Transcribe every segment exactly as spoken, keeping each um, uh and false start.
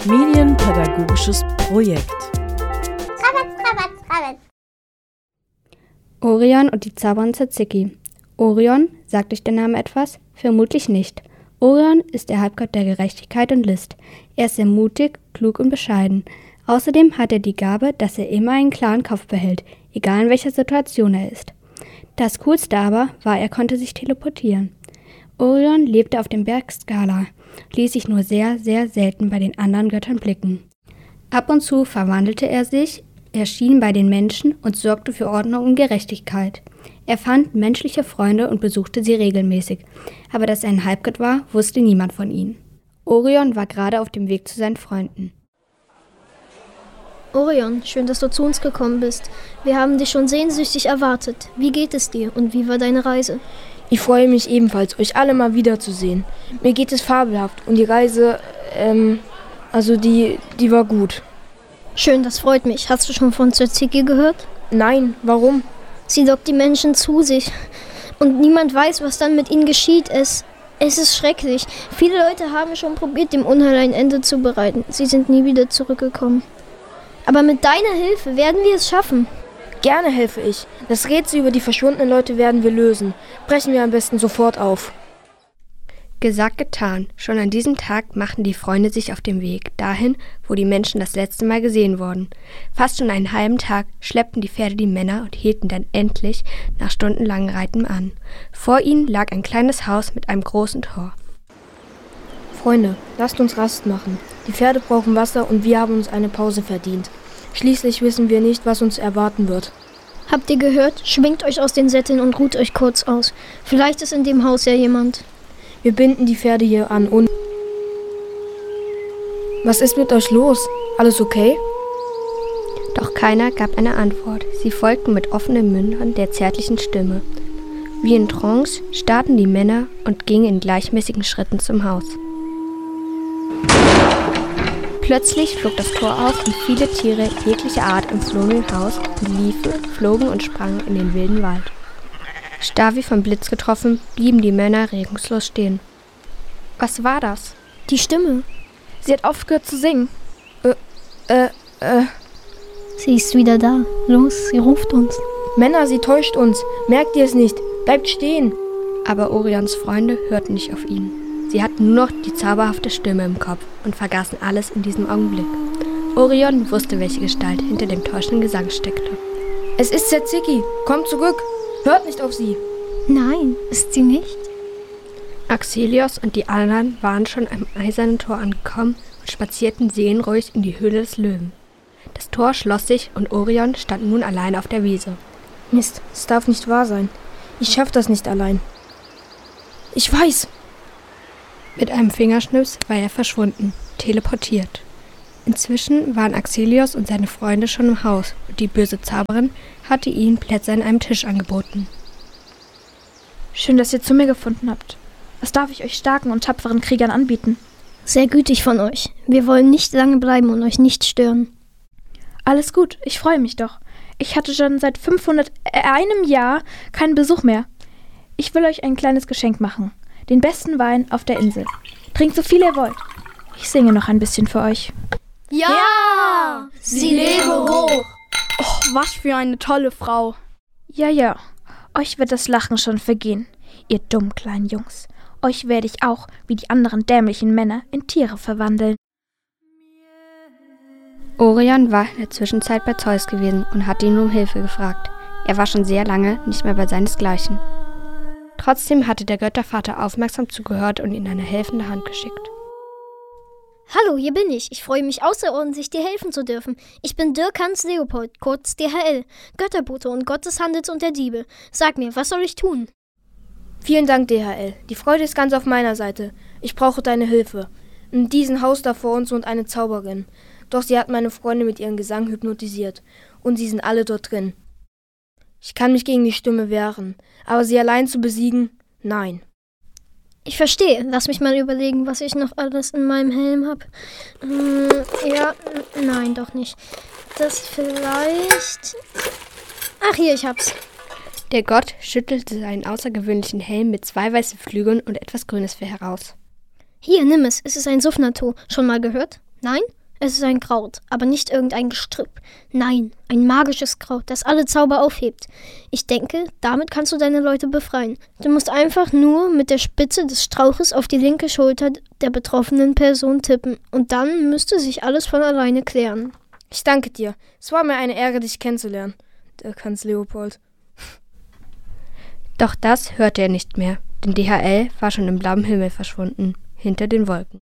Medienpädagogisches Projekt. Rabatz, Rabatz, Rabatz. Orion und die Zauberin Tsatziki. Orion, sagt euch der Name etwas? Vermutlich nicht. Orion ist der Halbgott der Gerechtigkeit und List. Er ist sehr mutig, klug und bescheiden. Außerdem hat er die Gabe, dass er immer einen klaren Kopf behält, egal in welcher Situation er ist. Das Coolste aber war, er konnte sich teleportieren. Orion lebte auf dem Berg Skala, ließ sich nur sehr, sehr selten bei den anderen Göttern blicken. Ab und zu verwandelte er sich, erschien bei den Menschen und sorgte für Ordnung und Gerechtigkeit. Er fand menschliche Freunde und besuchte sie regelmäßig, aber dass er ein Halbgott war, wusste niemand von ihnen. Orion war gerade auf dem Weg zu seinen Freunden. Orion, schön, dass du zu uns gekommen bist. Wir haben dich schon sehnsüchtig erwartet. Wie geht es dir und wie war deine Reise? Ich freue mich ebenfalls, euch alle mal wiederzusehen. Mir geht es fabelhaft und die Reise, ähm, also die, die war gut. Schön, das freut mich. Hast du schon von Tsatziki gehört? Nein, warum? Sie lockt die Menschen zu sich und niemand weiß, was dann mit ihnen geschieht. Es, es ist schrecklich. Viele Leute haben schon probiert, dem Unheil ein Ende zu bereiten. Sie sind nie wieder zurückgekommen. Aber mit deiner Hilfe werden wir es schaffen. Gerne helfe ich. Das Rätsel über die verschwundenen Leute werden wir lösen. Brechen wir am besten sofort auf. Gesagt, getan. Schon an diesem Tag machten die Freunde sich auf den Weg, dahin, wo die Menschen das letzte Mal gesehen wurden. Fast schon einen halben Tag schleppten die Pferde die Männer und hielten dann endlich nach stundenlangem Reiten an. Vor ihnen lag ein kleines Haus mit einem großen Tor. Freunde, lasst uns Rast machen. Die Pferde brauchen Wasser und wir haben uns eine Pause verdient. Schließlich wissen wir nicht, was uns erwarten wird. Habt ihr gehört? Schwingt euch aus den Sätteln und ruht euch kurz aus. Vielleicht ist in dem Haus ja jemand. Wir binden die Pferde hier an und... Was ist mit euch los? Alles okay? Doch keiner gab eine Antwort. Sie folgten mit offenen Mündern der zärtlichen Stimme. Wie in Trance starrten die Männer und gingen in gleichmäßigen Schritten zum Haus. Plötzlich flog das Tor auf und viele Tiere jeglicher Art entflohen dem Haus und liefen, flogen und sprangen in den wilden Wald. Starr wie vom Blitz getroffen, blieben die Männer regungslos stehen. Was war das? Die Stimme. Sie hat aufgehört zu singen. Äh, äh, äh. Sie ist wieder da. Los, sie ruft uns. Männer, sie täuscht uns. Merkt ihr es nicht? Bleibt stehen. Aber Orions Freunde hörten nicht auf ihn. Sie hatten nur noch die zauberhafte Stimme im Kopf und vergaßen alles in diesem Augenblick. Orion wusste, welche Gestalt hinter dem täuschenden Gesang steckte. Es ist Tsatziki. Kommt zurück. Hört nicht auf sie. Nein, ist sie nicht. Axelios und die anderen waren schon am eisernen Tor angekommen und spazierten seelenruhig in die Höhle des Löwen. Das Tor schloss sich und Orion stand nun allein auf der Wiese. Mist, es darf nicht wahr sein. Ich schaff das nicht allein. Ich weiß. Mit einem Fingerschnips war er verschwunden, teleportiert. Inzwischen waren Axelios und seine Freunde schon im Haus und die böse Zauberin hatte ihnen Plätze an einem Tisch angeboten. Schön, dass ihr zu mir gefunden habt. Was darf ich euch starken und tapferen Kriegern anbieten? Sehr gütig von euch. Wir wollen nicht lange bleiben und euch nicht stören. Alles gut, ich freue mich doch. Ich hatte schon seit fünfhundert, äh, einem Jahr keinen Besuch mehr. Ich will euch ein kleines Geschenk machen. Den besten Wein auf der Insel. Trinkt so viel ihr wollt. Ich singe noch ein bisschen für euch. Ja! Sie lebe hoch! Oh, was für eine tolle Frau. Ja, ja, euch wird das Lachen schon vergehen, ihr dummen kleinen Jungs. Euch werde ich auch, wie die anderen dämlichen Männer, in Tiere verwandeln. Orion war in der Zwischenzeit bei Zeus gewesen und hatte ihn um Hilfe gefragt. Er war schon sehr lange nicht mehr bei seinesgleichen. Trotzdem hatte der Göttervater aufmerksam zugehört und ihm eine helfende Hand geschickt. Hallo, hier bin ich. Ich freue mich außerordentlich, dir helfen zu dürfen. Ich bin Dirk Hans Leopold, kurz D H L, Götterbote und Gott des Handels und der Diebe. Sag mir, was soll ich tun? Vielen Dank, D H L. Die Freude ist ganz auf meiner Seite. Ich brauche deine Hilfe. In diesem Haus da vor uns wohnt eine Zauberin. Doch sie hat meine Freunde mit ihrem Gesang hypnotisiert. Und sie sind alle dort drin. Ich kann mich gegen die Stimme wehren. Aber sie allein zu besiegen? Nein. Ich verstehe. Lass mich mal überlegen, was ich noch alles in meinem Helm habe. Hm, ja, nein, doch nicht. Das vielleicht... Ach, hier, ich hab's. Der Gott schüttelte seinen außergewöhnlichen Helm mit zwei weißen Flügeln und etwas Grünes heraus. Hier, nimm es. Es ist ein Sufnato. Schon mal gehört? Nein, es ist ein Kraut, aber nicht irgendein Gestrüpp. Nein, ein magisches Kraut, das alle Zauber aufhebt. Ich denke, damit kannst du deine Leute befreien. Du musst einfach nur mit der Spitze des Strauches auf die linke Schulter der betroffenen Person tippen und dann müsste sich alles von alleine klären. Ich danke dir. Es war mir eine Ehre, dich kennenzulernen, der Kanz Leopold. Doch das hörte er nicht mehr, denn D H L war schon im blauen Himmel verschwunden, hinter den Wolken.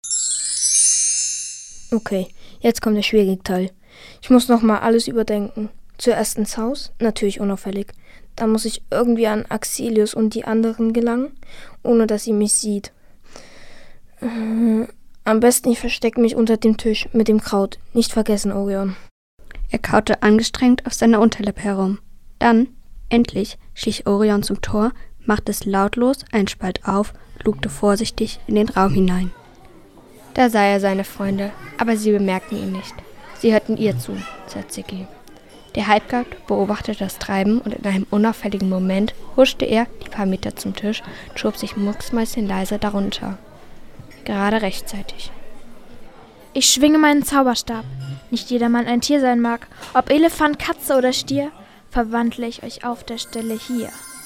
Okay, jetzt kommt der schwierige Teil. Ich muss nochmal alles überdenken. Zuerst ins Haus, natürlich unauffällig. Dann muss ich irgendwie an Axelius und die anderen gelangen, ohne dass sie mich sieht. Äh, am besten ich verstecke mich unter dem Tisch mit dem Kraut. Nicht vergessen, Orion. Er kaute angestrengt auf seiner Unterlippe herum. Dann, endlich, schlich Orion zum Tor, machte es lautlos einen Spalt auf, lugte vorsichtig in den Raum hinein. Da sah er seine Freunde, aber sie bemerkten ihn nicht. Sie hörten ihr zu, Tsatsiki. Der Halbgott beobachtete das Treiben und in einem unauffälligen Moment huschte er die paar Meter zum Tisch und schob sich mucksmäuschenleise darunter. Gerade rechtzeitig. Ich schwinge meinen Zauberstab. Nicht jedermann ein Tier sein mag, ob Elefant, Katze oder Stier, verwandle ich euch auf der Stelle hier.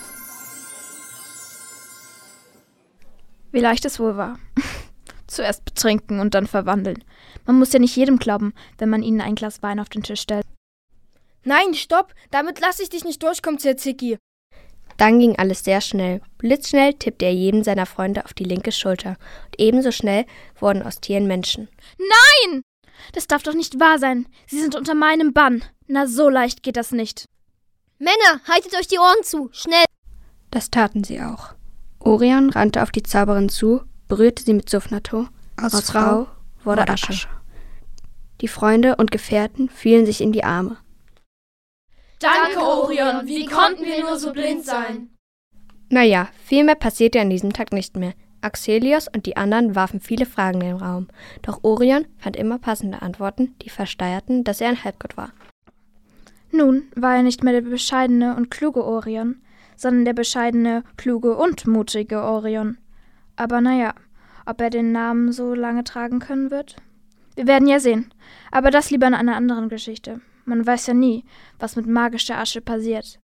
Wie leicht es wohl war. Zuerst betrinken und dann verwandeln. Man muss ja nicht jedem glauben, wenn man ihnen ein Glas Wein auf den Tisch stellt. Nein, stopp! Damit lasse ich dich nicht durchkommen, Tsatsiki. Dann ging alles sehr schnell. Blitzschnell tippte er jedem seiner Freunde auf die linke Schulter. Und ebenso schnell wurden aus Tieren Menschen. Nein! Das darf doch nicht wahr sein. Sie sind unter meinem Bann. Na, so leicht geht das nicht. Männer, haltet euch die Ohren zu, schnell! Das taten sie auch. Orion rannte auf die Zauberin zu, berührte sie mit Sufnato. Aus, Aus Frau wurde, wurde Asche. Asche. Die Freunde und Gefährten fielen sich in die Arme. Danke, Orion, wie konnten wir nur so blind sein? Naja, viel mehr passierte an diesem Tag nicht mehr. Axelius und die anderen warfen viele Fragen in den Raum. Doch Orion fand immer passende Antworten, die versteigerten, dass er ein Halbgott war. Nun war er nicht mehr der bescheidene und kluge Orion, sondern der bescheidene, kluge und mutige Orion. Aber naja, ob er den Namen so lange tragen können wird? Wir werden ja sehen. Aber das lieber in einer anderen Geschichte. Man weiß ja nie, was mit magischer Asche passiert.